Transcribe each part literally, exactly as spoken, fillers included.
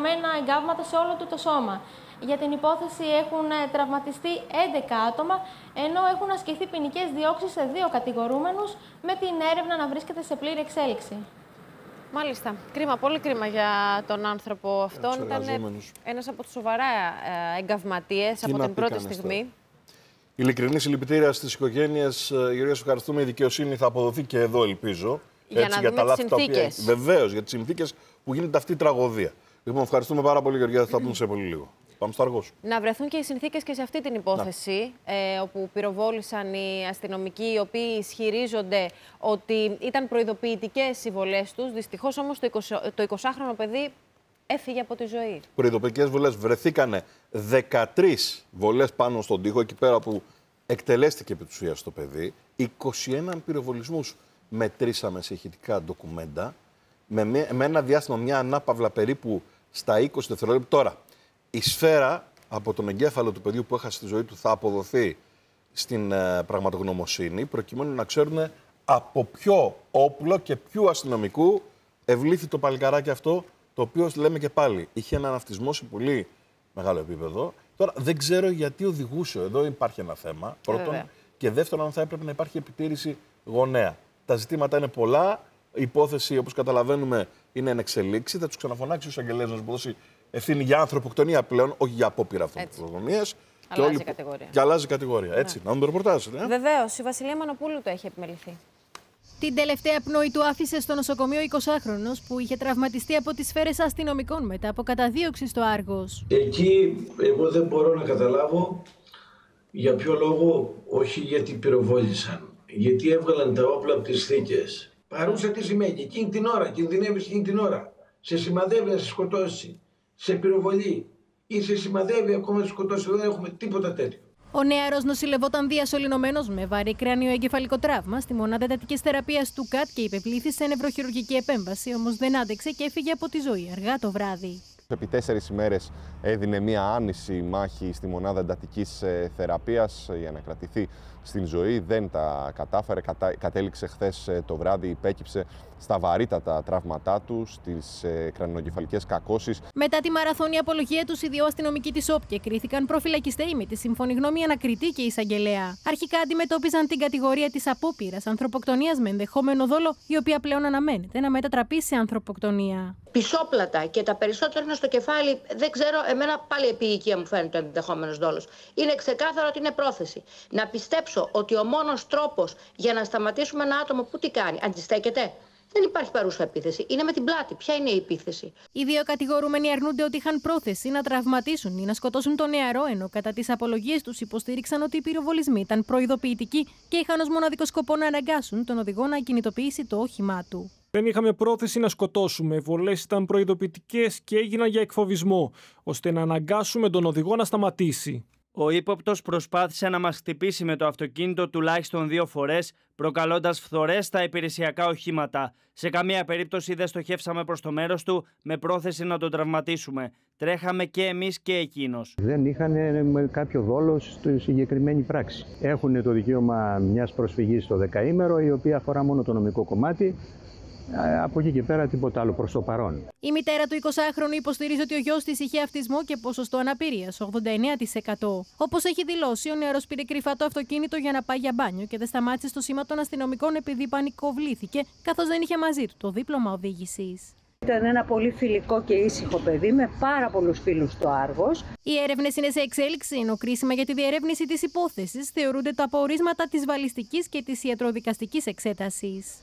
χαμένα εγκάβματα σε όλο του το σώμα. Για την υπόθεση έχουν τραυματιστεί έντεκα άτομα, ενώ έχουν ασκηθεί ποινικές διώξεις σε δύο κατηγορούμενους, με την έρευνα να βρίσκεται σε πλήρη εξέλιξη. Μάλιστα. Κρίμα, πολύ κρίμα για τον άνθρωπο αυτόν. Ήταν ένας από τους σοβαρά εγκαυματίες από την πρώτη στιγμή. Ειλικρινή συλληπιτήρια στις οικογένειες. Γεωργία, σου ευχαριστούμε. Η δικαιοσύνη θα αποδοθεί και εδώ, ελπίζω. Για έτσι, να για δούμε τις συνθήκες. Βεβαίως, για τις συνθήκες που γίνεται αυτή η τραγωδία. Λοιπόν, ευχαριστούμε πάρα πολύ, Γεωργία. Θα τα πούμε σε πολύ λίγο. Πάμε στο αργό σου. Να βρεθούν και οι συνθήκες και σε αυτή την υπόθεση, ε, όπου πυροβόλησαν οι αστυνομικοί, οι οποίοι ισχυρίζονται ότι ήταν προειδοποιητικές οι βολές τους. Δυστυχώς όμως το εικοσάχρονο παιδί έφυγε από τη ζωή. Προειδοποιητικές βολές. Βρεθήκανε δεκατρείς βολές πάνω στον τοίχο, εκεί πέρα που εκτελέστηκε επί της ουσίας το παιδί. είκοσι ένα πυροβολισμούς μετρήσαμε σε ηχητικά ντοκουμέντα, με, με ένα διάστημα, μια ανάπαυλα περίπου στα είκοσι δευτερόλεπτα. Τώρα, η σφαίρα από τον εγκέφαλο του παιδιού που έχασε τη ζωή του θα αποδοθεί στην ε, πραγματογνωμοσύνη, προκειμένου να ξέρουν από ποιο όπλο και ποιου αστυνομικού ευλήθη το παλικαράκι αυτό, το οποίο, λέμε και πάλι, είχε έναν αυτισμό σε πολύ μεγάλο επίπεδο. Τώρα, δεν ξέρω γιατί οδηγούσε. Εδώ υπάρχει ένα θέμα, πρώτον. Βέβαια. Και δεύτερον, αν θα έπρεπε να υπάρχει επιτήρηση γονέα. Τα ζητήματα είναι πολλά. Η υπόθεση, όπως καταλαβαίνουμε, είναι εν εξελίξη. Θα τους ξαναφωνάξει ο εισαγγελέας να τους δώσει ευθύνη για ανθρωποκτονία πλέον, όχι για απόπειρα αυτοκτονίας. Αλλάζει όλοι... κατηγορία. Και αλλάζει κατηγορία. Έτσι, ναι. Να δούμε το ρεπορτάζ. Ναι. Βεβαίως, η Βασιλεία Μανοπούλου το έχει επιμεληθεί. Την τελευταία πνοή του άφησε στο νοσοκομείο εικοσάχρονος που είχε τραυματιστεί από τις σφαίρες αστυνομικών μετά από καταδίωξη στο Άργος. Εκεί εγώ δεν μπορώ να καταλάβω για ποιο λόγο, όχι γιατί πυροβόλησαν, γιατί έβγαλαν τα όπλα από τις θήκες. Παρούσα τι σημαίνει, εκείνη την ώρα, κινδυνεύεις εκείνη την ώρα. Σε σημαδεύει να σε σκοτώσει, σε πυροβολεί ή σε σημαδεύει ακόμα να σε σκοτώσει. Δεν έχουμε τίποτα τέτοιο. Ο νεαρός νοσηλευόταν διασωληνωμένος με βαρύ κρανιοεγκεφαλικό τραύμα στη μονάδα εντατικής θεραπείας του ΚΑΤ και υπευλήθη σε νευροχειρουργική επέμβαση, όμως δεν άντεξε και έφυγε από τη ζωή αργά το βράδυ. Επί τέσσερις ημέρες έδινε μία άνηση μάχη στη μονάδα εντατικής θεραπείας για να κρατηθεί στην ζωή. Δεν τα κατάφερε. Κατα... Κατέληξε χθες το βράδυ, υπέκυψε στα βαρύτατα τραύματά του, στις κρανιοεγκεφαλικές κακώσεις. Μετά τη μαραθώνια απολογία τους, οι δύο αστυνομικοί της ΟΠΚΕ κρίθηκαν προφυλακιστέοι με τη σύμφωνη γνώμη ανακριτή και εισαγγελέα. Αρχικά αντιμετώπιζαν την κατηγορία της απόπειρας ανθρωποκτονίας με ενδεχόμενο δόλο, η οποία πλέον αναμένεται να μετατραπεί σε ανθρωποκτονία. Πισόπλατα και τα περισσότερα είναι στο κεφάλι. Δεν ξέρω, εμένα πάλι επί οικία μου φαίνεται ο ενδεχόμενος δόλος. Είναι ξεκάθαρο ότι είναι πρόθεση. Να πιστέψω ότι ο μόνος τρόπος για να σταματήσουμε ένα άτομο που τι κάνει, αντιστέκεται. Δεν υπάρχει παρούσα επίθεση. Είναι με την πλάτη. Ποια είναι η επίθεση? Οι δύο κατηγορούμενοι αρνούνται ότι είχαν πρόθεση να τραυματίσουν ή να σκοτώσουν τον νεαρό, ενώ κατά τις απολογίες τους υποστήριξαν ότι οι πυροβολισμοί ήταν προειδοποιητικοί και είχαν ως μοναδικό σκοπό να αναγκάσουν τον οδηγό να κινητοποιήσει το όχημά του. Δεν είχαμε πρόθεση να σκοτώσουμε. Οι βολές ήταν προειδοποιητικές και έγιναν για εκφοβισμό, ώστε να αναγκάσουμε τον οδηγό να σταματήσει. Ο ύποπτος προσπάθησε να μας χτυπήσει με το αυτοκίνητο τουλάχιστον δύο φορές, προκαλώντας φθορές στα υπηρεσιακά οχήματα. Σε καμία περίπτωση δεν στοχεύσαμε προς το μέρος του με πρόθεση να τον τραυματίσουμε. Τρέχαμε και εμείς και εκείνος. Δεν είχαν κάποιο δόλο στη συγκεκριμένη πράξη. Έχουν το δικαίωμα μιας προσφυγής στο δεκαήμερο, η οποία αφορά μόνο το νομικό κομμάτι. Από εκεί και πέρα τίποτα άλλο προς το παρόν. Η μητέρα του εικοσάχρονου υποστηρίζει ότι ο γιος της είχε αυτισμό και ποσοστό αναπηρίας ογδόντα εννέα τοις εκατό. Όπως έχει δηλώσει, ο νεαρός πήρε κρυφά το αυτοκίνητο για να πάει για μπάνιο και δεν σταμάτησε στο σήμα των αστυνομικών επειδή πανικοβλήθηκε, καθώς δεν είχε μαζί του το δίπλωμα οδήγησης. Ήταν ένα πολύ φιλικό και ήσυχο παιδί με πάρα πολλούς φίλους στο Άργος. Οι έρευνες είναι σε εξέλιξη, ενώ κρίσιμα για τη διερεύνηση της υπόθεσης θεωρούνται τα απορίσματα της βαλιστικής και της ιατροδικαστικής εξέτασης.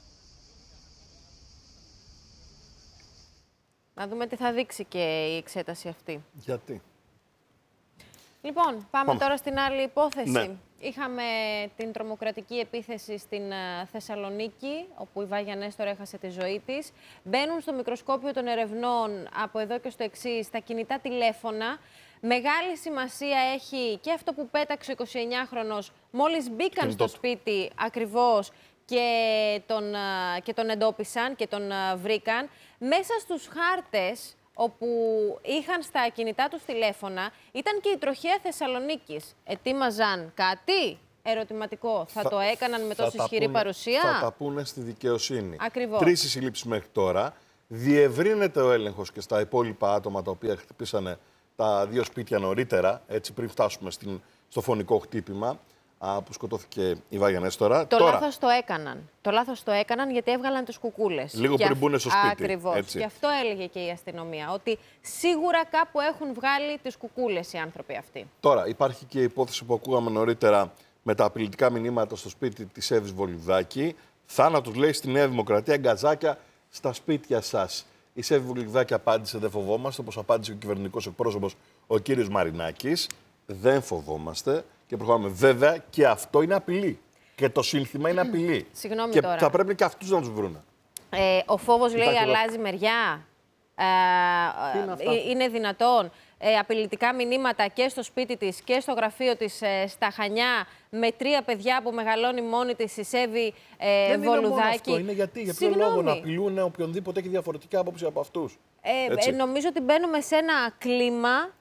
Να δούμε τι θα δείξει και η εξέταση αυτή. Γιατί? Λοιπόν, πάμε, πάμε. τώρα στην άλλη υπόθεση. Ναι. Είχαμε την τρομοκρατική επίθεση στην Θεσσαλονίκη, όπου η Βάγια Νέστορ έχασε τη ζωή της. Μπαίνουν στο μικροσκόπιο των ερευνών από εδώ και στο εξής τα κινητά τηλέφωνα. Μεγάλη σημασία έχει και αυτό που πέταξε ο εικοσιεννιάχρονος μόλις μπήκαν στο σπίτι ακριβώς και τον, και τον εντόπισαν και τον βρήκαν. Μέσα στους χάρτες όπου είχαν στα κινητά τους τηλέφωνα ήταν και η τροχέα Θεσσαλονίκης. Ετοίμαζαν κάτι? Ερωτηματικό. Θα, θα το έκαναν με τόσο ισχυρή πούνε, παρουσία? Θα τα πούνε στη δικαιοσύνη. Ακριβώς. Τρεις οι συλλήψεις μέχρι τώρα. Διευρύνεται ο έλεγχος και στα υπόλοιπα άτομα τα οποία χτυπήσανε τα δύο σπίτια νωρίτερα, έτσι πριν φτάσουμε στην, στο φωνικό χτύπημα α, που σκοτώθηκε η Βάγια Νέστορα. Το Τώρα, λάθος το έκαναν. Το λάθος το έκαναν γιατί έβγαλαν τις κουκούλες. Λίγο πριν μπουν στο σπίτι. Ακριβώς. Έτσι. Γι' αυτό έλεγε και η αστυνομία, ότι σίγουρα κάπου έχουν βγάλει τις κουκούλες οι άνθρωποι αυτοί. Τώρα, υπάρχει και η υπόθεση που ακούγαμε νωρίτερα με τα απειλητικά μηνύματα στο σπίτι της Εύης Βολιδάκη. Θάνατος, λέει, στη Νέα Δημοκρατία, γκαζάκια στα σπίτια σας. Η Εύη Βολιδάκη απάντησε: δεν φοβόμαστε, όπως απάντησε ο κυβερνητικός εκπρόσωπος ο κύριος Μαρινάκης. Δεν φοβόμαστε και προχωράμε. Βέβαια, και αυτό είναι απειλή. Και το σύνθημα είναι απειλή. Συγγνώμη και τώρα. θα πρέπει και αυτούς να τους βρούνε. Ε, ο φόβος, λέει, Κοιτάξτε, αλλάζει μεριά. Ε, είναι, ε, είναι δυνατόν ε, απειλητικά μηνύματα και στο σπίτι της και στο γραφείο της ε, στα Χανιά, με τρία παιδιά που μεγαλώνει μόνη της η Εύη ε, Δεν Βολουδάκη. είναι μόνο αυτό. Είναι γιατί, για ποιο Συγγνώμη. λόγο να απειλούν οποιονδήποτε έχει διαφορετικά άποψη από αυτούς. Ε, ε, νομίζω ότι μπαίνουμε σε ένα κλίμα.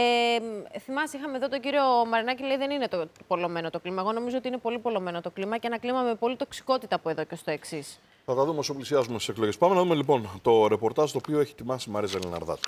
Ε, θυμάσαι, είχαμε εδώ τον κύριο Μαρινάκη, λέει δεν είναι το πολλωμένο το κλίμα. Εγώ νομίζω ότι είναι πολύ πολλωμένο το κλίμα και ένα κλίμα με πολύ τοξικότητα από εδώ και στο εξής. Θα τα δούμε όσο πλησιάζουμε στις εκλογές. Πάμε να δούμε λοιπόν το ρεπορτάζ το οποίο έχει ετοιμάσει η Μαρίζα Λεναρδάτου.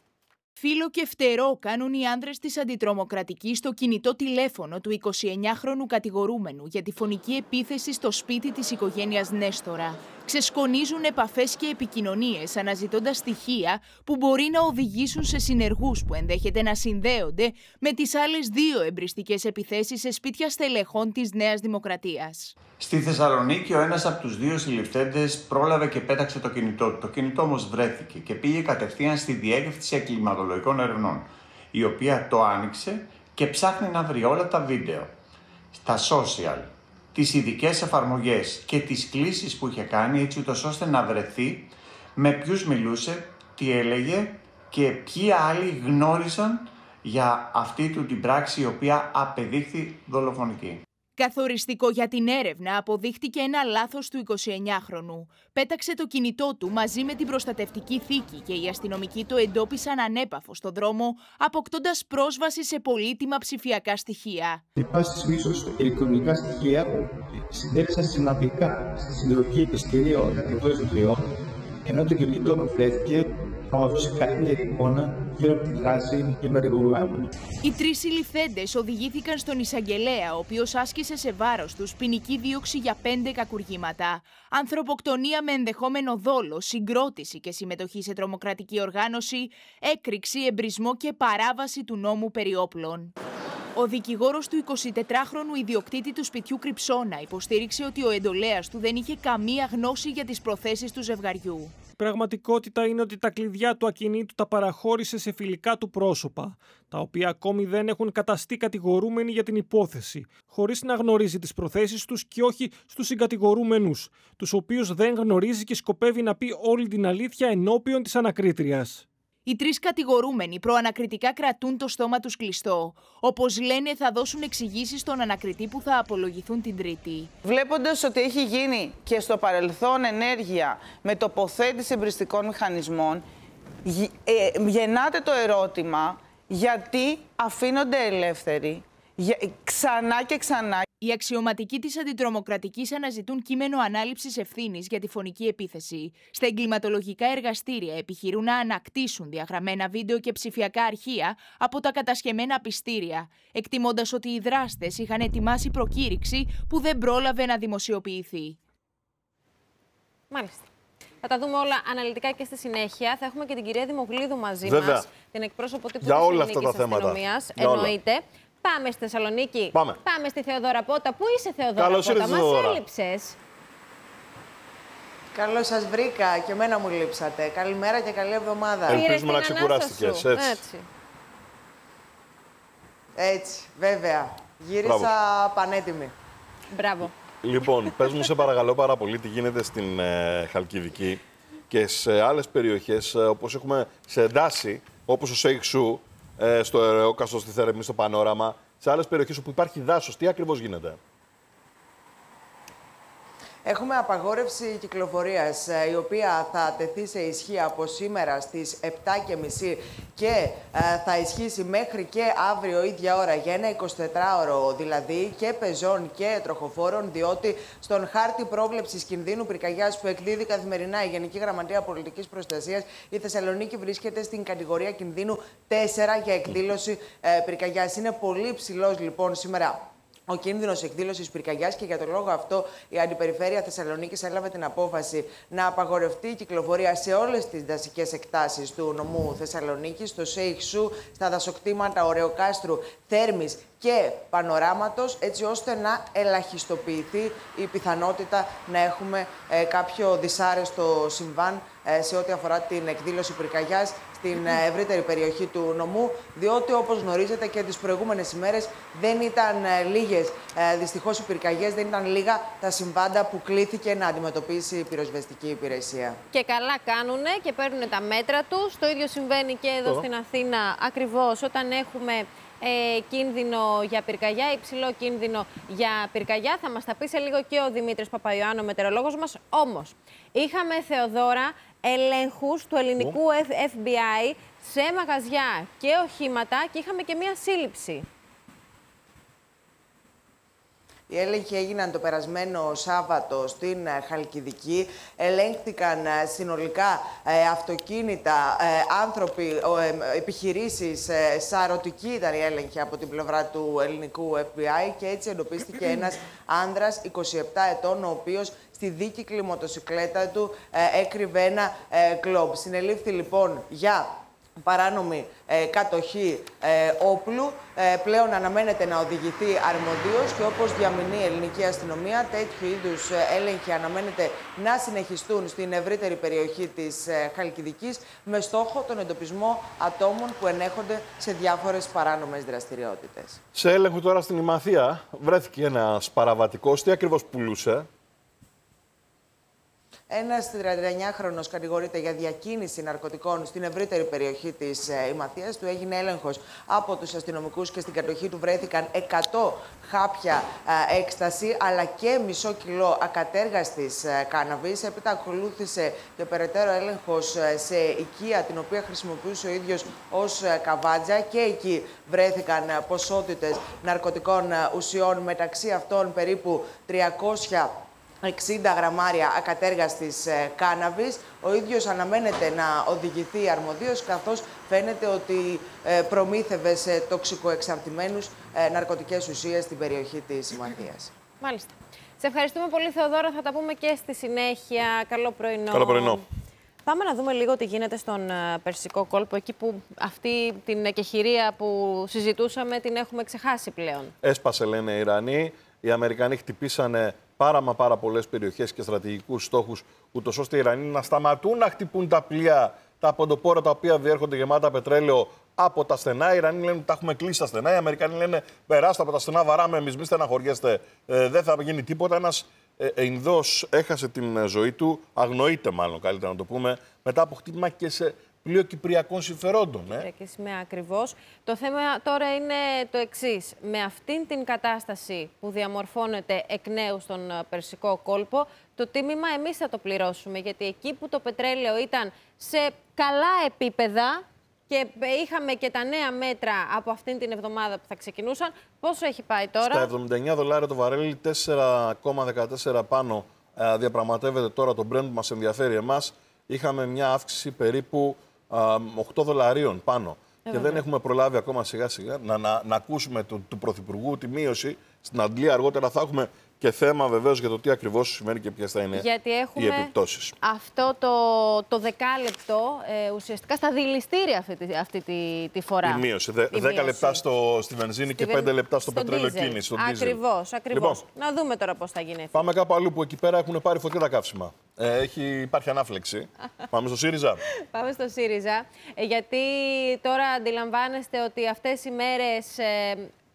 Φύλλο και φτερό κάνουν οι άνδρες της αντιτρομοκρατικής στο κινητό τηλέφωνο του εικοσιεννιάχρονου κατηγορούμενου για τη φωνική επίθεση στο σπίτι της οικογένειας Νέστορα. Ξεσκονίζουν επαφές και επικοινωνίες αναζητώντας στοιχεία που μπορεί να οδηγήσουν σε συνεργούς που ενδέχεται να συνδέονται με τις άλλες δύο εμπριστικές επιθέσεις σε σπίτια στελεχών της Νέας Δημοκρατίας. Στη Θεσσαλονίκη, ο ένας από τους δύο συλληφθέντες πρόλαβε και πέταξε το κινητό του. Το κινητό όμως βρέθηκε και πήγε κατευθείαν στη Διεύθυνση Εγκληματολογικών Ερευνών, η οποία το άνοιξε και ψάχνει να βρει όλα τα βίντεο, στα social, τις ειδικές εφαρμογές και τις κλήσεις που είχε κάνει, έτσι ούτως ώστε να βρεθεί με ποιους μιλούσε, τι έλεγε και ποιοι άλλοι γνώρισαν για αυτή του την πράξη, η οποία απεδείχθη δολοφονική. Καθοριστικό για την έρευνα αποδείχτηκε ένα λάθος του εικοσιεννιάχρονου. Πέταξε το κινητό του μαζί με την προστατευτική θήκη και οι αστυνομικοί το εντόπισαν ανέπαφο στον δρόμο, αποκτώντας πρόσβαση σε πολύτιμα ψηφιακά στοιχεία. Υπάρχουν ίσως ηλεκτρονικά στοιχεία που συντέλεσαν συναντικά στη συλλογή της κυρίως των τριών, ενώ το κινητό μου βρέθηκε θα δώσει καλύτερη εικόνα γύρω από τη δράση και κατηγορούμενοι. Οι τρεις συλληφθέντες οδηγήθηκαν στον εισαγγελέα, ο οποίος άσκησε σε βάρος τους ποινική δίωξη για πέντε κακουργήματα. Ανθρωποκτονία με ενδεχόμενο δόλο, συγκρότηση και συμμετοχή σε τρομοκρατική οργάνωση, έκρηξη, εμπρισμό και παράβαση του νόμου περί όπλων. Ο δικηγόρος του εικοσιτετράχρονου ιδιοκτήτη του σπιτιού Κρυψώνα υποστήριξε ότι ο εντολέας του δεν είχε καμία γνώση για τις προθέσεις του ζευγαριού. Η πραγματικότητα είναι ότι τα κλειδιά του ακινήτου τα παραχώρησε σε φιλικά του πρόσωπα, τα οποία ακόμη δεν έχουν καταστεί κατηγορούμενοι για την υπόθεση, χωρίς να γνωρίζει τις προθέσεις τους και όχι στους συγκατηγορούμενους, τους οποίους δεν γνωρίζει και σκοπεύει να πει όλη την αλήθεια ενώπιον της ανακρίτριας. Οι τρεις κατηγορούμενοι προανακριτικά κρατούν το στόμα τους κλειστό. Όπως λένε, θα δώσουν εξηγήσεις στον ανακριτή που θα απολογηθούν την Τρίτη. Βλέποντας ότι έχει γίνει και στο παρελθόν ενέργεια με τοποθέτηση εμπριστικών μηχανισμών, ε, γεννάται το ερώτημα γιατί αφήνονται ελεύθεροι για, ξανά και ξανά. Οι αξιωματικοί της αντιτρομοκρατικής αναζητούν κείμενο ανάληψης ευθύνης για τη φωνική επίθεση. Στα εγκληματολογικά εργαστήρια επιχειρούν να ανακτήσουν διαγραμμένα βίντεο και ψηφιακά αρχεία από τα κατασχεμένα πιστήρια, εκτιμώντας ότι οι δράστες είχαν ετοιμάσει προκήρυξη που δεν πρόλαβε να δημοσιοποιηθεί. Μάλιστα. Θα τα δούμε όλα αναλυτικά και στη συνέχεια. Θα έχουμε και την κυρία Δημογλίδου μαζί Βέβαια. μας, την εκπρόσωπο τύπου για της όλα αυτά τα Ελληνικής θέματα. Αστυνομίας. Για όλα. Εννοείται. Πάμε στη Θεσσαλονίκη. Πάμε. Πάμε στη Θεοδόρα Πότα. Πού είσαι, Θεοδόρα Καλώς Πότα? ήρθες, Μας Θεοδόρα. έλειψες. Καλώς σας βρήκα και εμένα μου λείψατε. Καλημέρα και καλή εβδομάδα. Ελπίζουμε να ξεκουράστηκες, έτσι. έτσι. Έτσι, βέβαια. Γύρισα Μπράβο. πανέτοιμη. Μπράβο. Λοιπόν, πες μου σε παρακαλώ πάρα πολύ τι γίνεται στην ε, Χαλκιδική και σε άλλες περιοχές, ε, όπως έχουμε σε δάση, όπως ο Σέιξου, ε, στο Ερεόκαστο, στη Θέρεμη, στο Πανόραμα, σε άλλες περιοχές όπου υπάρχει δάσος, τι ακριβώς γίνεται? Έχουμε απαγόρευση κυκλοφορίας, η οποία θα τεθεί σε ισχύ από σήμερα στις επτά και μισή και θα ισχύσει μέχρι και αύριο ίδια ώρα για ένα εικοσιτετράωρο δηλαδή, και πεζών και τροχοφόρων, διότι στον χάρτη πρόβλεψης κινδύνου πυρκαγιάς που εκδίδει καθημερινά η Γενική Γραμματεία Πολιτικής Προστασίας, η Θεσσαλονίκη βρίσκεται στην κατηγορία κινδύνου τέσσερα για εκδήλωση ε, πυρκαγιάς. Είναι πολύ ψηλός λοιπόν σήμερα ο κίνδυνος εκδήλωσης πυρκαγιάς και για τον λόγο αυτό η Αντιπεριφέρεια Θεσσαλονίκης έλαβε την απόφαση να απαγορευτεί η κυκλοφορία σε όλες τις δασικές εκτάσεις του νομού Θεσσαλονίκης, στο Σέιχ Σου, στα δασοκτήματα Ωρεοκάστρου, Θέρμης και Πανοράματος, έτσι ώστε να ελαχιστοποιηθεί η πιθανότητα να έχουμε ε, κάποιο δυσάρεστο συμβάν ε, σε ό,τι αφορά την εκδήλωση πυρκαγιάς στην ε, ευρύτερη περιοχή του νομού, διότι όπως γνωρίζετε και τις προηγούμενες ημέρες δεν ήταν ε, λίγες, ε, δυστυχώς οι πυρκαγιές, δεν ήταν λίγα τα συμβάντα που κλήθηκε να αντιμετωπίσει η πυροσβεστική υπηρεσία. Και καλά κάνουνε και παίρνουν τα μέτρα τους. Το ίδιο συμβαίνει και εδώ oh. στην Αθήνα, ακριβώς όταν έχουμε Ε, κίνδυνο για πυρκαγιά, υψηλό κίνδυνο για πυρκαγιά. Θα μας τα πει σε λίγο και ο Δημήτρης Παπαϊωάννου, μετεωρολόγος μας. Όμως, είχαμε, Θεοδώρα, ελέγχους του ελληνικού Εφ Μπι Άι σε μαγαζιά και οχήματα και είχαμε και μία σύλληψη. Οι έλεγχοι έγιναν το περασμένο Σάββατο στην Χαλκιδική. Ελέγχθηκαν συνολικά ε, αυτοκίνητα, ε, άνθρωποι, ε, επιχειρήσεις, ε, σαρωτική ήταν η έλεγχη από την πλευρά του ελληνικού Εφ Μπι Άι και έτσι εντοπίστηκε ένας άνδρας είκοσι επτά ετών, ο οποίος στη δίκυκλη μοτοσικλέτα του ε, έκρυβε ένα ε, κλόμπ. Συνελήφθη λοιπόν για παράνομη ε, κατοχή ε, όπλου. Ε, πλέον αναμένεται να οδηγηθεί αρμοδίως και όπως διαμηνεί η ελληνική αστυνομία, τέτοιου είδους ε, έλεγχοι αναμένεται να συνεχιστούν στην ευρύτερη περιοχή της ε, Χαλκιδικής με στόχο τον εντοπισμό ατόμων που ενέχονται σε διάφορες παράνομες δραστηριότητες. Σε έλεγχο τώρα στην Ημαθία βρέθηκε ένας παραβατικός. Τι ακριβώς πουλούσε? Ένας τριανταεννιάχρονος κατηγορείται για διακίνηση ναρκωτικών στην ευρύτερη περιοχή της ε, Ημαθίας. Του έγινε έλεγχος από τους αστυνομικούς και στην κατοχή του βρέθηκαν εκατό χάπια ε, έκσταση, αλλά και μισό κιλό ακατέργαστης ε, κάναβης. Έπειτα ακολούθησε και περαιτέρω έλεγχος ε, σε οικία, την οποία χρησιμοποιούσε ο ίδιος ως ε, καβάτζα, και εκεί βρέθηκαν ε, ποσότητες ναρκωτικών ε, ουσιών, μεταξύ αυτών περίπου τριακόσια εξήντα γραμμάρια ακατέργαστης ε, κάναβης. Ο ίδιος αναμένεται να οδηγηθεί αρμοδίως, καθώς φαίνεται ότι ε, προμήθευε σε τοξικοεξαρτημένους ε, ναρκωτικές ουσίες στην περιοχή της Ημαθίας. Μάλιστα. Σε ευχαριστούμε πολύ, Θεοδώρα. Θα τα πούμε και στη συνέχεια. Καλό πρωινό. Καλό πρωινό. Πάμε να δούμε λίγο τι γίνεται στον uh, Περσικό κόλπο, εκεί που αυτή την εκεχηρία που συζητούσαμε την έχουμε ξεχάσει πλέον. Έσπασε, λένε οι Ιρανοί. Οι Αμερικανοί χτυπήσανε πάρα μα πάρα πολλές περιοχές και στρατηγικούς στόχους, ούτως ώστε οι Ιρανοί να σταματούν να χτυπούν τα πλοία, τα ποντοπόρα τα οποία διέρχονται γεμάτα πετρέλαιο από τα στενά. Οι Ιρανοί λένε τα έχουμε κλείσει τα στενά. Οι Αμερικανοί λένε περάστε από τα στενά, βαράμε εμείς, μη στεναχωριέστε, ε, δεν θα γίνει τίποτα. Ένας ε, Ινδός έχασε την ζωή του, αγνοείται μάλλον καλύτερα να το πούμε, μετά από χτύπημα και σε πλοίο κυπριακών συμφερόντων. Ε. Κυπριακή σημαία, ακριβώς. Το θέμα τώρα είναι το εξής. Με αυτήν την κατάσταση που διαμορφώνεται εκ νέου στον Περσικό κόλπο, το τίμημα εμείς θα το πληρώσουμε. Γιατί εκεί που το πετρέλαιο ήταν σε καλά επίπεδα και είχαμε και τα νέα μέτρα από αυτήν την εβδομάδα που θα ξεκινούσαν, πόσο έχει πάει τώρα? Στα εβδομήντα εννιά δολάρια το βαρέλι, τέσσερα κόμμα δεκατέσσερα πάνω ε, διαπραγματεύεται τώρα το Brent που μας ενδιαφέρει εμάς. Είχαμε μια αύξηση περίπου οκτώ δολαρίων πάνω. Ε, και δεν έχουμε προλάβει ακόμα σιγά σιγά να, να, να ακούσουμε του, του Πρωθυπουργού τη μείωση. Στην Αγγλία αργότερα θα έχουμε και θέμα βεβαίως για το τι ακριβώς σημαίνει και ποιες θα είναι οι επιπτώσεις. Αυτό το, το δεκάλεπτο ε, ουσιαστικά στα δηληστήρια αυτή, τη, αυτή τη, τη φορά. Η μείωση. Δε, δέκα μείωση. λεπτά στο, στη βενζίνη στη και βεν... πέντε λεπτά στο, στο πετρέλαιο κίνηση. Ακριβώς, ακριβώς. Λοιπόν, να δούμε τώρα πώς θα γίνει. Πάμε κάπου αλλού που εκεί πέρα έχουν πάρει φωτιά τα καύσιμα. Ε, έχει, υπάρχει ανάφλεξη. Πάμε στο ΣΥΡΙΖΑ. Πάμε στο ΣΥΡΙΖΑ. Ε, γιατί τώρα αντιλαμβάνεστε ότι αυτές οι μέρες... Ε,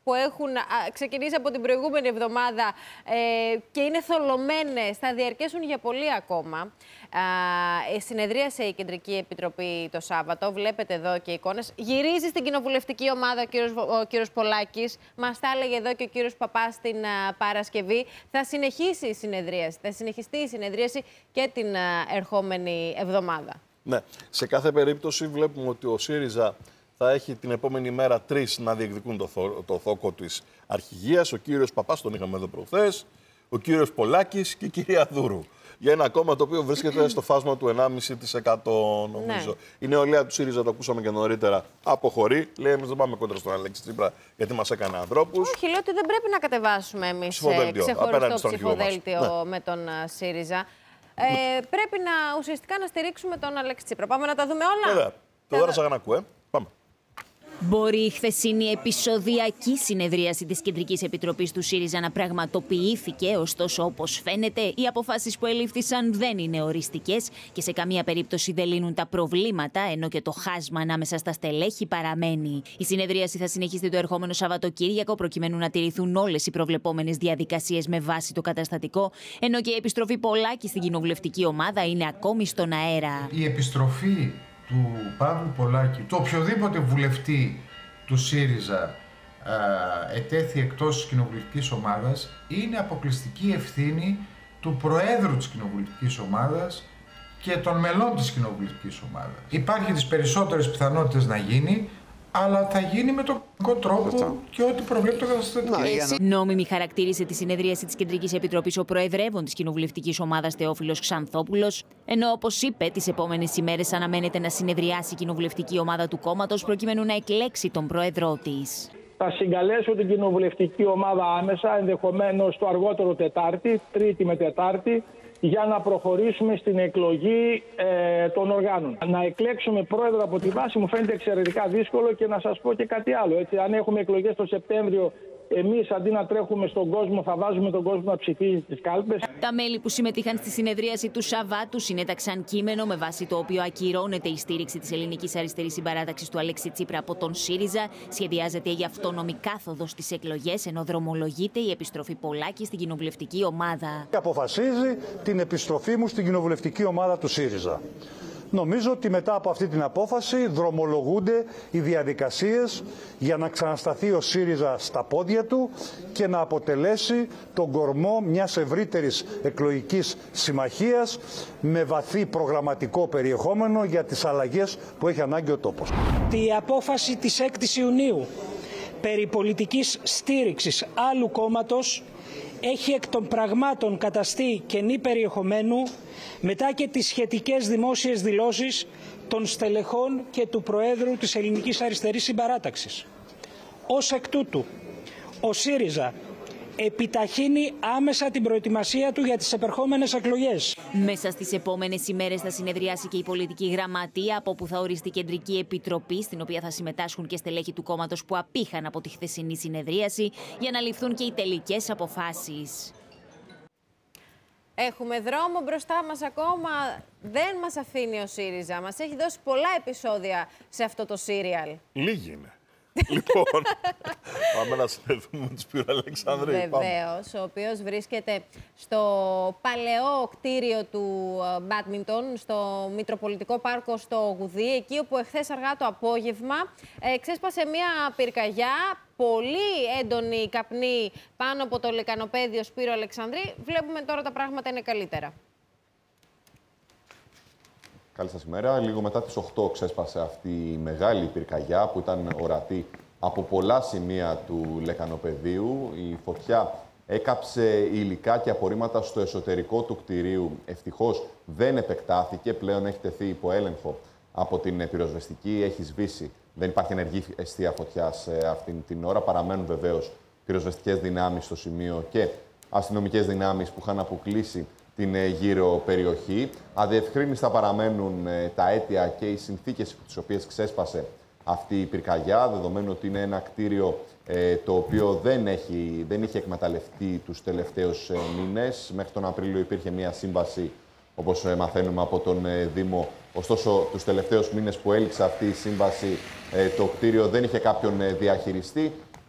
που έχουν ξεκινήσει από την προηγούμενη εβδομάδα ε, και είναι θολωμένες, θα διαρκέσουν για πολύ ακόμα. Ε, συνεδρίασε η Κεντρική Επιτροπή το Σάββατο, βλέπετε εδώ και εικόνες. Γυρίζει στην κοινοβουλευτική ομάδα ο κύριος, ο κύριος Πολάκης, μας τα έλεγε εδώ και ο κύριος Παπάς την α, Παρασκευή. Θα συνεχίσει η συνεδρίαση, θα συνεχιστεί η συνεδρίαση και την α, ερχόμενη εβδομάδα. Ναι, σε κάθε περίπτωση βλέπουμε ότι ο ΣΥΡΙΖΑ θα έχει την επόμενη μέρα τρεις να διεκδικούν το, θο, το θόκο της αρχηγίας. Ο κύριος Παπάς, τον είχαμε εδώ προχθές, ο κύριος Πολάκης και η κυρία Δούρου. Για ένα κόμμα το οποίο βρίσκεται στο φάσμα του ενάμιση τοις εκατό νομίζω. Ναι. Η νεολαία του ΣΥΡΙΖΑ, το ακούσαμε και νωρίτερα, αποχωρεί. Λέει, εμείς δεν πάμε κόντρα στον Αλέξη Τσίπρα γιατί μας έκανε ανθρώπους. Όχι, λέω ότι δεν πρέπει να κατεβάσουμε εμείς ξεχωριστό ψηφοδέλτιο ναι. με τον ΣΥΡΙΖΑ. Ε, πρέπει να ουσιαστικά να στηρίξουμε τον Αλέξη Τσίπρα. Πάμε να τα δούμε όλα. Βέβαια. Τώρα Σαγανακού, ε. Πάμε. Μπορεί η χθεσινή επεισοδιακή συνεδρίαση της Κεντρικής Επιτροπής του ΣΥΡΙΖΑ να πραγματοποιήθηκε, ωστόσο όπως φαίνεται οι αποφάσεις που ελήφθησαν δεν είναι οριστικές και σε καμία περίπτωση δεν λύνουν τα προβλήματα, ενώ και το χάσμα ανάμεσα στα στελέχη παραμένει. Η συνεδρίαση θα συνεχίσει το ερχόμενο Σαββατοκύριακο προκειμένου να τηρηθούν όλες οι προβλεπόμενες διαδικασίες με βάση το καταστατικό, ενώ και η επιστροφή Πολάκη στην κοινοβουλευτική ομάδα είναι ακόμη στον αέρα. Η επιστροφή του Παύλου Πολάκη, του οποιοδήποτε βουλευτή του ΣΥΡΙΖΑ α, ετέθη εκτός της κοινοβουλευτικής ομάδας, είναι αποκλειστική ευθύνη του Προέδρου της κοινοβουλευτικής ομάδας και των μελών της κοινοβουλευτικής ομάδας. Υπάρχει τις περισσότερες πιθανότητες να γίνει, αλλά θα γίνει με τον τρόπο και ό,τι προβλέπει το καταστατικό. Νόμιμη χαρακτήρισε τη συνεδρίαση της Κεντρικής Επιτροπής ο Προεδρεύων της Κοινοβουλευτικής Ομάδας Θεόφιλος Ξανθόπουλος, ενώ όπως είπε, τις επόμενες ημέρες αναμένεται να συνεδριάσει η Κοινοβουλευτική Ομάδα του κόμματος προκειμένου να εκλέξει τον Πρόεδρό της. Θα συγκαλέσω την Κοινοβουλευτική Ομάδα άμεσα, ενδεχομένως το αργότερο Τετάρτη, Τρίτη με Τετάρτη, για να προχωρήσουμε στην εκλογή ε, των οργάνων. Να εκλέξουμε πρόεδρο από τη βάση μου φαίνεται εξαιρετικά δύσκολο και να σας πω και κάτι άλλο. Έτσι, αν έχουμε εκλογές το Σεπτέμβριο, εμείς αντί να τρέχουμε στον κόσμο, θα βάζουμε τον κόσμο να ψηφίζει τις κάλπες. Τα μέλη που συμμετείχαν στη συνεδρίαση του Σαββάτου συνέταξαν κείμενο με βάση το οποίο ακυρώνεται η στήριξη της Ελληνικής Αριστερής Συμπαράταξης του Αλέξη Τσίπρα από τον ΣΥΡΙΖΑ. Σχεδιάζεται η αυτόνομη κάθοδος στις εκλογές, ενώ δρομολογείται η επιστροφή Πολάκη στην κοινοβουλευτική ομάδα. Αποφασίζει την επιστροφή μου στην κοινοβουλευτική ομάδα του ΣΥΡΙΖΑ. Νομίζω ότι μετά από αυτή την απόφαση δρομολογούνται οι διαδικασίες για να ξανασταθεί ο ΣΥΡΙΖΑ στα πόδια του και να αποτελέσει τον κορμό μιας ευρύτερης εκλογικής συμμαχίας με βαθύ προγραμματικό περιεχόμενο για τις αλλαγές που έχει ανάγκη ο τόπος. Η απόφαση της έκτης Ιουνίου περί πολιτικής στήριξης άλλου κόμματος έχει εκ των πραγμάτων καταστεί κενή περιεχομένου μετά και τις σχετικές δημόσιες δηλώσεις των στελεχών και του Προέδρου της Ελληνικής Αριστερής Συμπαράταξης. Ως εκ τούτου, ο ΣΥΡΙΖΑ επιταχύνει άμεσα την προετοιμασία του για τις επερχόμενες εκλογές. Μέσα στις επόμενες ημέρες θα συνεδριάσει και η πολιτική γραμματεία, από όπου θα οριστεί Κεντρική Επιτροπή, στην οποία θα συμμετάσχουν και στελέχη του κόμματος που απήχαν από τη χθεσινή συνεδρίαση, για να ληφθούν και οι τελικές αποφάσεις. Έχουμε δρόμο μπροστά μας ακόμα. Δεν μας αφήνει ο ΣΥΡΙΖΑ. Μας έχει δώσει πολλά επεισόδια σε αυτό το σύριαλ. Λίγοι είναι. Λοιπόν, πάμε να συνδεθούμε με τον Σπύρο Αλεξανδρή. Βεβαίως, ο οποίος βρίσκεται στο παλαιό κτίριο του μπάντμιντον, στο Μητροπολιτικό Πάρκο στο Γουδί, εκεί όπου εχθές αργά το απόγευμα ε, ξέσπασε μια πυρκαγιά, πολύ έντονη καπνή πάνω από το λεκανοπέδιο Σπύρο Αλεξανδρή. Βλέπουμε τώρα τα πράγματα είναι καλύτερα. Καλή σας ημέρα. Λίγο μετά τις οκτώ ξέσπασε αυτή η μεγάλη πυρκαγιά που ήταν ορατή από πολλά σημεία του λεκανοπεδίου. Η φωτιά έκαψε υλικά και απορρίμματα στο εσωτερικό του κτηρίου. Ευτυχώς δεν επεκτάθηκε, πλέον έχει τεθεί υπό έλεγχο από την πυροσβεστική, έχει σβήσει. Δεν υπάρχει ενεργή αιστεία φωτιά σε αυτήν την ώρα. Παραμένουν βεβαίως πυροσβεστικές δυνάμεις στο σημείο και αστυνομικές δυνάμεις που είχαν αποκλείσει την γύρω περιοχή. Αδιευκρίνιστα παραμένουν τα αίτια και οι συνθήκες από τις οποίες ξέσπασε αυτή η πυρκαγιά, δεδομένου ότι είναι ένα κτίριο ε, το οποίο δεν, έχει, δεν είχε εκμεταλλευτεί τους τελευταίους ε, μήνες. Μέχρι τον Απρίλιο υπήρχε μια σύμβαση, όπως ε, μαθαίνουμε από τον ε, Δήμο. Ωστόσο, τους τελευταίους μήνες που έληξε αυτή η σύμβαση, ε, το κτίριο δεν είχε κάποιον ε, διαχειριστή.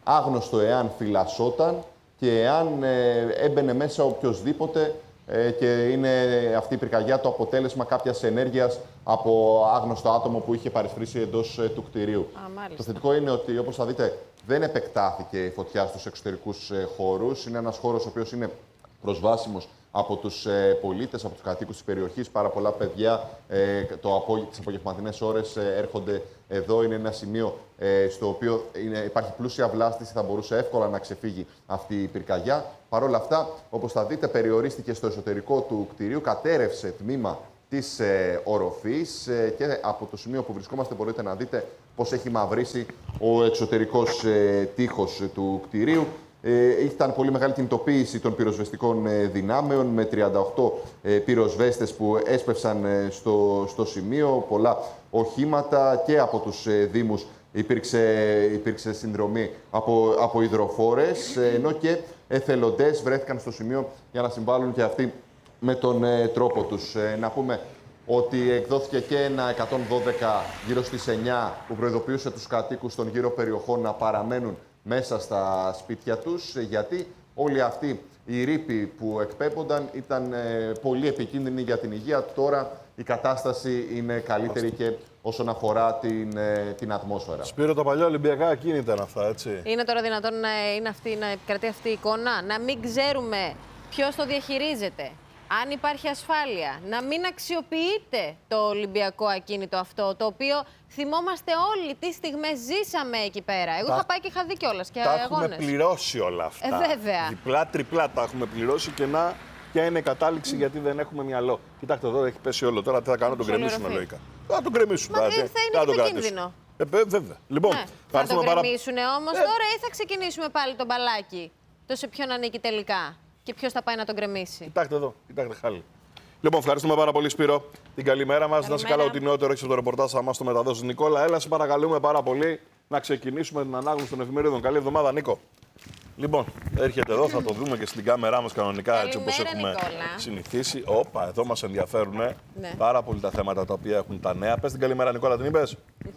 άγνωστο εάν φυλασσόταν και εάν ε, έμπαινε μέσα οποιοσδήποτε ε, και είναι αυτή η πυρκαγιά το αποτέλεσμα κάποιας ενέργειας από άγνωστο άτομο που είχε παρισφρήσει εντός ε, του κτηρίου. Α, το θετικό είναι ότι, όπως θα δείτε, δεν επεκτάθηκε η φωτιά στους εξωτερικούς ε, χώρους. Είναι ένας χώρος ο οποίος είναι προσβάσιμος από τους ε, πολίτες, από τους κατοίκους της περιοχής. Πάρα πολλά παιδιά ε, το απο... τις απογευματινές ώρες ε, έρχονται εδώ. Είναι ένα σημείο ε, στο οποίο είναι, υπάρχει πλούσια βλάστηση, θα μπορούσε εύκολα να ξεφύγει αυτή η πυρκαγιά. Παρ' όλα αυτά, όπως θα δείτε, περιορίστηκε στο εσωτερικό του κτηρίου, κατέρευσε τμήμα της ε, οροφής ε, και από το σημείο που βρισκόμαστε μπορείτε να δείτε πώς έχει μαυρίσει ο εξωτερικός ε, τοίχος του κτηρίου. Ε, ήταν πολύ μεγάλη κινητοποίηση των πυροσβεστικών ε, δυνάμεων με τριάντα οκτώ ε, πυροσβέστες που έσπευσαν ε, στο, στο σημείο. Πολλά οχήματα και από τους ε, δήμους υπήρξε, υπήρξε συνδρομή από, από υδροφόρες, ε, ενώ και εθελοντές βρέθηκαν στο σημείο για να συμβάλλουν και αυτοί με τον ε, τρόπο τους. Ε, να πούμε ότι εκδόθηκε και ένα εκατόν δώδεκα γύρω στις εννιά που προειδοποιούσε τους κατοίκους των γύρω περιοχών να παραμένουν μέσα στα σπίτια τους, γιατί όλοι αυτοί οι ρήποι που εκπέμπονταν ήταν ε, πολύ επικίνδυνοι για την υγεία. Τώρα η κατάσταση είναι καλύτερη και όσον αφορά την, ε, την ατμόσφαιρα. Σπύρο, τα παλιά Ολυμπιακά ακίνητα είναι αυτά, έτσι. Είναι τώρα δυνατόν να, είναι αυτή, να επικρατεί αυτή η εικόνα, να μην ξέρουμε ποιος το διαχειρίζεται, αν υπάρχει ασφάλεια, να μην αξιοποιείται το Ολυμπιακό ακίνητο αυτό, το οποίο θυμόμαστε όλοι τι στιγμές ζήσαμε εκεί πέρα. Εγώ τα... είχα πάει και είχα δει κιόλας και τα αγώνες. έχουμε πληρώσει όλα αυτά. Ε, βέβαια. Διπλά, τριπλά τα έχουμε πληρώσει και να ποια είναι η κατάληξη mm. γιατί δεν έχουμε μυαλό. Κοιτάξτε εδώ, έχει πέσει όλο. Τώρα τι θα κάνω, τον γκρεμίσουμε λογικά. Θα τον γκρεμίσουμε. Μα δεν θα είναι επικίνδυνο. Ε, βέβαια. Λοιπόν, ναι. Θα τον γκρεμίσουν παρα... όμως ε... τώρα ή θα ξεκινήσουμε πάλι τον μπαλάκι. Το σε ποιον ανήκει τελικά. Και ποιος θα πάει να τον γκρεμίσει. Κοιτάξτε εδώ, κοιτάξτε χάλι. Λοιπόν, ευχαριστούμε πάρα πολύ, Σπύρο. Την καλημέρα μας. Να σε καλά, ότι νεότερο έχεις το ρεπορτάζ, θα μας το μεταδώσει. Νικόλα, έλα, σε παρακαλούμε πάρα πολύ να ξεκινήσουμε την ανάγνωση των εφημερίδων. Καλή εβδομάδα, Νίκο. Λοιπόν, έρχεται εδώ, θα το δούμε και στην κάμερά μας κανονικά, έτσι όπως έχουμε Νικόλα. συνηθίσει. Όπα, εδώ μας ενδιαφέρουν ναι. πάρα πολύ τα θέματα τα οποία έχουν τα νέα. Πες την καλημέρα, Νικόλα, την είπες.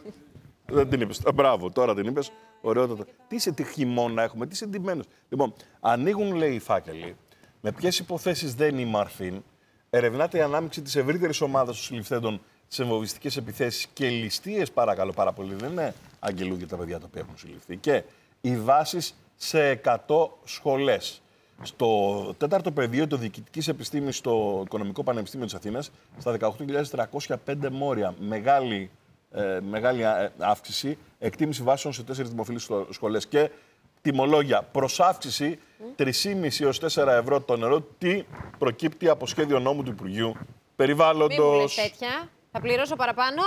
Δεν την είπες. Μπράβο, τώρα την είπες. Ωραιότατα. Τι σε τι χειμώνα έχουμε, τι εντυμένος. Λοιπόν, ανοίγουν, λέει, οι φάκελοι. Με ποιες υποθέσεις δεν η Μαρφίν. Ερευνάται η ανάμειξη της ευρύτερης ομάδας των συλληφθέντων σε εμβολιαστικές επιθέσεις και ληστείες, παρακαλώ πάρα πολύ. Δεν είναι αγγελούδια τα παιδιά τα οποία έχουν συλληφθεί. Και οι βάσεις σε εκατό σχολές. Στο τέταρτο πεδίο το διοικητικής επιστήμης στο Οικονομικό Πανεπιστήμιο της Αθήνας, στα δεκαοκτώ χιλιάδες τριακόσια πέντε μόρια. Μεγάλη, ε, μεγάλη αύξηση, εκτίμηση βάσεων σε τέσσερις δημοφιλείς σχολές. Και τιμολόγια προς αύξηση τρία κόμμα πέντε έως τέσσερα ευρώ το νερό. Τι προκύπτει από σχέδιο νόμου του Υπουργείου Περιβάλλοντος. Μην μου λες τέτοια. Θα πληρώσω παραπάνω.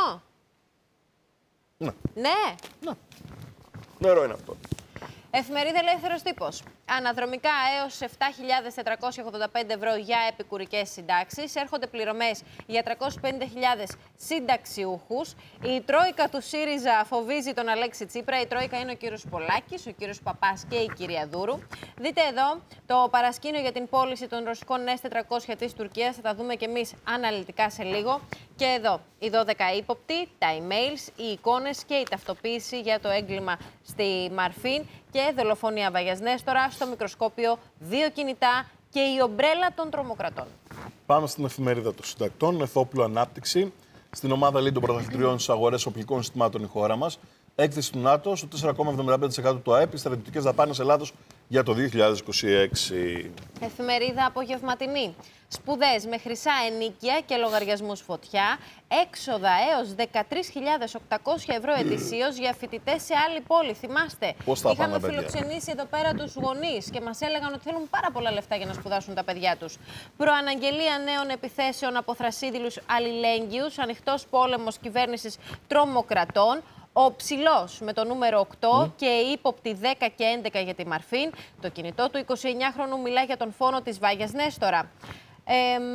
Ναι. Ναι. ναι. Νερό είναι αυτό. Εφημερίδα Ελεύθερος Τύπος. Αναδρομικά έως επτά χιλιάδες τετρακόσια ογδόντα πέντε ευρώ για επικουρικές συντάξεις. Έρχονται πληρωμές για τριακόσιες πενήντα χιλιάδες συνταξιούχους. Η Τρόικα του ΣΥΡΙΖΑ φοβίζει τον Αλέξη Τσίπρα. Η Τρόικα είναι ο κύριος Πολάκης, ο κύριος Παπάς και η κυρία Δούρου. Δείτε εδώ το παρασκήνιο για την πώληση των ρωσικών ες τετρακόσια της Τουρκίας. Θα τα δούμε κι εμείς αναλυτικά σε λίγο. Και εδώ οι δώδεκα ύποπτοι, τα emails, οι εικόνες και η ταυτοποίηση για το έγκλημα στη Μαρφίν. Και δολοφονία Βαγιασνέστορα, στο μικροσκόπιο, δύο κινητά και η ομπρέλα των τρομοκρατών. Πάμε στην εφημερίδα των συντακτών. Εθόπλου ανάπτυξη. Στην ομάδα λέει των πρωταθλητριών στις αγορές οπλικών συστημάτων η χώρα μας. Έκθεση του ΝΑΤΟ στο τέσσερα κόμμα εβδομήντα πέντε τοις εκατό του ΑΕΠ. Οι στρατιωτικές δαπάνες Ελλάδος για το δύο χιλιάδες είκοσι έξι. Εφημερίδα απογευματινή. Σπουδές με χρυσά ενίκια και λογαριασμούς φωτιά. Έξοδα έως δεκατρείς χιλιάδες οκτακόσια ευρώ ετησίως για φοιτητές σε άλλη πόλη. Θυμάστε, είχαμε φιλοξενήσει εδώ πέρα τους γονείς και μας έλεγαν ότι θέλουν πάρα πολλά λεφτά για να σπουδάσουν τα παιδιά τους. Προαναγγελία νέων επιθέσεων από θρασίδηλους αλληλέγγυους. Ανοιχτός πόλεμος κυβέρνησης τρομοκρατών. Ο Ψηλός με το νούμερο οκτώ mm. και η ύποπτη δέκα και έντεκα για τη Μαρφίν. Το κινητό του εικοσιεννιάχρονου μιλά για τον φόνο της Βαγιασνέστορα. Ε,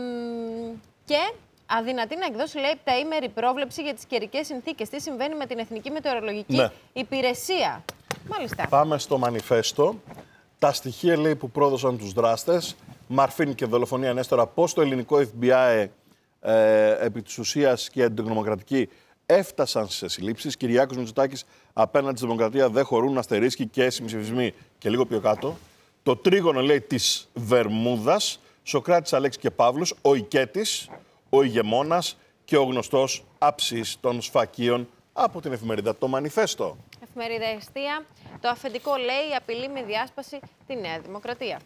και αδυνατή να εκδώσει, λέει, επταήμερη πρόβλεψη για τις καιρικές συνθήκες. Τι συμβαίνει με την Εθνική Μετεωρολογική ναι. Υπηρεσία. Μάλιστα. Πάμε στο μανιφέστο. Τα στοιχεία, λέει, που πρόδωσαν τους δράστες. Μαρφίν και δολοφονία Νέστορα. Πώς το ελληνικό εφ μπι άι ε, επί της ουσίας και αντιτεχνομοκρατική έφτασαν σε συλλήψεις. Κυριάκος Μητσοτάκης απέναντι στη Δημοκρατία δεν χωρούν αστερίσκοι και συμψηφισμοί. Και λίγο πιο κάτω. Το τρίγωνο, λέει, της Βερμούδας. Σωκράτης, Αλέξης και Παύλος. Ο Οικέτης, ο ηγεμόνας και ο γνωστός άψης των σφακίων από την εφημερίδα Το Μανιφέστο. Εφημερίδα Εστία. Το αφεντικό, λέει, απειλεί με διάσπαση τη Νέα Δημοκρατία.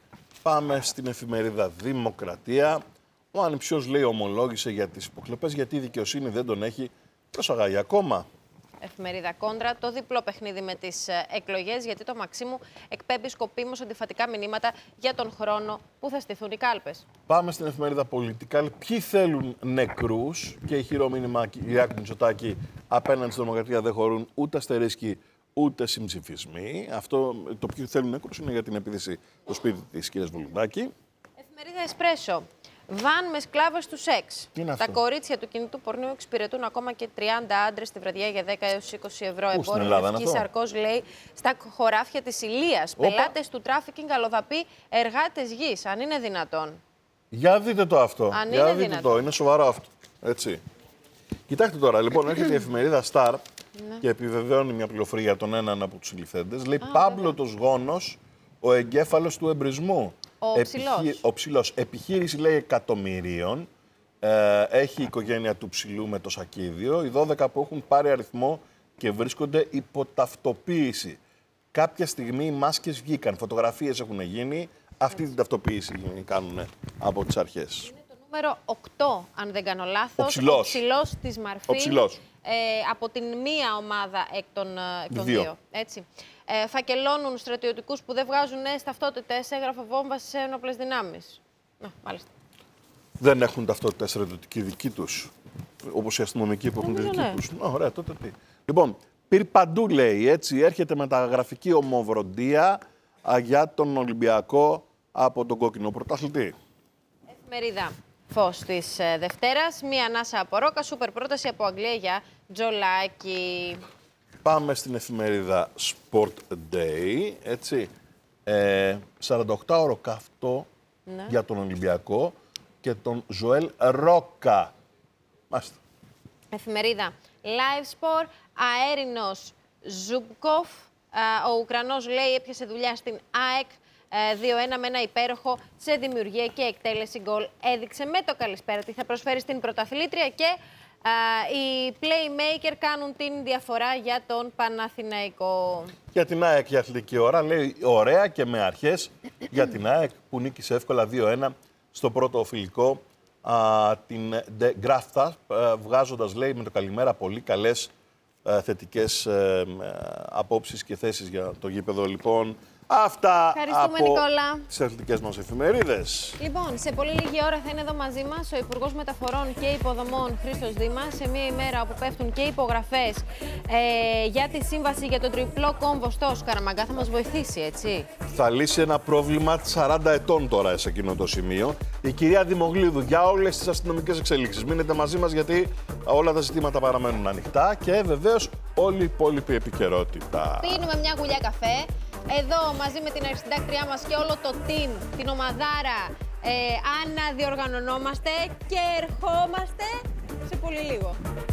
Πάμε στην εφημερίδα Δημοκρατία. Ο ανιψιός, λέει, ομολόγησε για τις υποκλοπές γιατί η δικαιοσύνη δεν τον έχει προσαγάγει ακόμα. Εφημερίδα Κόντρα, το διπλό παιχνίδι με τις εκλογές, γιατί το Μαξίμου εκπέμπει σκοπίμως αντιφατικά μηνύματα για τον χρόνο που θα στηθούν οι κάλπες. Πάμε στην εφημερίδα Πολιτικά. Ποιοι θέλουν νεκρούς και ηχηρό μήνυμα Κυριάκου Μητσοτάκη απέναντι στη Δημοκρατία δεν χωρούν ούτε αστερίσκοι ούτε συμψηφισμοί. Αυτό το ποιοι θέλουν νεκρούς είναι για την επίθεση στο σπίτι της κυρίας Βολοντάκη. Εφημερίδα Εσπρέσο. Βαν με σκλάβες του σεξ. Τα κορίτσια του κινητού πορνού εξυπηρετούν ακόμα και τριάντα άντρες τη βραδιά για δέκα έως είκοσι ευρώ. Εμπόριο Λευκής Σαρκός, λέει, στα χωράφια της Ηλίας. Πελάτες του τράφικινγκ, αλλοδαποί, εργάτες γης. Αν είναι δυνατόν. Για δείτε το αυτό. Αν για είναι δείτε δυνατόν. το. Είναι σοβαρό αυτό. Έτσι. Κοιτάξτε τώρα, λοιπόν, έρχεται η εφημερίδα Star Ναι. και επιβεβαιώνει μια πληροφορία για τον έναν από τους συλληφθέντες. Λέει Πάμπλωτος γόνος, ο εγκέφαλος του εμπρισμού. Ο ψηλός. Ο ψηλός. Επιχείρηση, λέει, εκατομμυρίων. Ε, έχει η οικογένεια του ψηλού με το σακίδιο. Οι δώδεκα που έχουν πάρει αριθμό και βρίσκονται υπό ταυτοποίηση. Κάποια στιγμή οι μάσκες βγήκαν, φωτογραφίες έχουν γίνει. Αυτή την ταυτοποίηση κάνουν από τις αρχές. Είναι το νούμερο οκτώ, αν δεν κάνω λάθος. Ο ψηλός. Ο ψηλός της Μαρφή. Ο ψηλός. Ε, από την μία ομάδα εκ των, εκ των δύο. δύο. Έτσι. Ε, φακελώνουν στρατιωτικούς που δεν βγάζουν νέες ταυτότητες, έγγραφα βόμβα σε ένοπλες δυνάμεις. Να, μάλιστα. Δεν έχουν ταυτότητα στρατιωτική δική τους, όπως οι αστυνομικοί που έχουν τη δική ναι. τους. Α, ωραία, τότε τι. Λοιπόν, πυρ παντού, λέει, έτσι, έρχεται μεταγραφική ομοβροντία α, για τον Ολυμπιακό από τον κόκκινο πρωταθλητή. Εφημερίδα Φως της ε, Δευτέρας. Μία ανάσα από Ρόκα, σούπερ πρόταση από Αγγλία για Τζολάκη. Πάμε στην εφημερίδα Sport Day, έτσι. Ε, σαρανταοκτάωρο καυτό Ναι. για τον Ολυμπιακό και τον Ζωέλ Ρόκα. Μάλιστα. Εφημερίδα Live Sport. Αέρινος Ζουμπκοφ. Ο Ουκρανός, λέει, έπιασε δουλειά στην ΑΕΚ. δύο ένα με ένα υπέροχο σε δημιουργία και εκτέλεση γκολ. Έδειξε με το καλησπέρα τι θα προσφέρει στην πρωταθλήτρια και α, οι playmaker κάνουν την διαφορά για τον Παναθηναϊκό. Για την ΑΕΚ η αθλητική ώρα, λέει, ωραία και με αρχές για την ΑΕΚ που νίκησε εύκολα δύο ένα στο πρώτο φιλικό α, την De Grafta, βγάζοντας, λέει, με το καλημέρα πολύ καλές α, θετικές α, απόψεις και θέσεις για το γήπεδο. Λοιπόν, αυτά Ευχαριστούμε, από Νικόλα. τις αθλητικές μας εφημερίδες. Λοιπόν, σε πολύ λίγη ώρα θα είναι εδώ μαζί μας ο Υπουργός Μεταφορών και Υποδομών Χρήστος Δήμας, σε μια ημέρα όπου πέφτουν και υπογραφές ε, για τη σύμβαση για τον τριπλό κόμβο στο Σκαραμαγκά. Θα μας βοηθήσει, έτσι. Θα λύσει ένα πρόβλημα σαράντα ετών τώρα σε εκείνο το σημείο. Η κυρία Δημογλίδου για όλες τις αστυνομικές εξελίξεις. Μείνετε μαζί μας γιατί όλα τα ζητήματα παραμένουν ανοιχτά και βεβαίως όλη η υπόλοιπη επικαιρότητα. Πίνουμε μια γουλιά καφέ. Εδώ μαζί με την αρχισυντάκτριά μας και όλο το team, την ομαδάρα, ε, αναδιοργανωνόμαστε και ερχόμαστε σε πολύ λίγο.